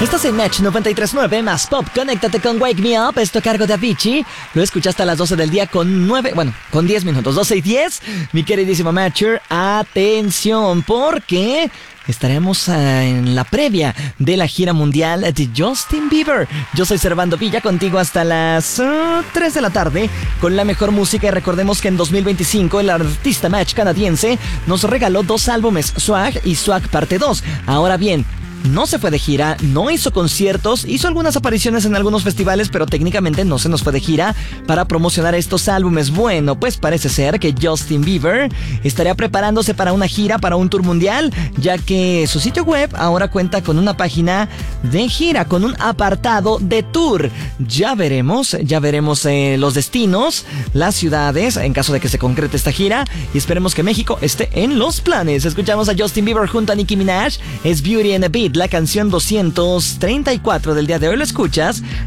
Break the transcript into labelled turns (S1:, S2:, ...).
S1: Estás en Match 93.9 más Pop. Conéctate con Wake Me Up. Esto a cargo de Avicii. Lo escuchaste a las 12 del día con 10 minutos. 12 y 10. Mi queridísimo Matcher, atención, porque estaremos en la previa de la gira mundial de Justin Bieber. Yo soy Servando Villa, contigo hasta las 3 de la tarde con la mejor música. Y recordemos que en 2025 el artista Match canadiense nos regaló 2 álbumes, Swag y Swag Parte 2. Ahora bien, no se fue de gira, no hizo conciertos, hizo algunas apariciones en algunos festivales, pero técnicamente no se nos fue de gira para promocionar estos álbumes. Bueno, pues parece ser que Justin Bieber estaría preparándose para una gira, para un tour mundial, ya que su sitio web ahora cuenta con una página de gira, con un apartado de tour. Ya veremos los destinos, las ciudades, en caso de que se concrete esta gira, y esperemos que México esté en los planes. Escuchamos a Justin Bieber junto a Nicki Minaj, es Beauty and the Beat, la canción 234 del día de hoy. Lo escuchas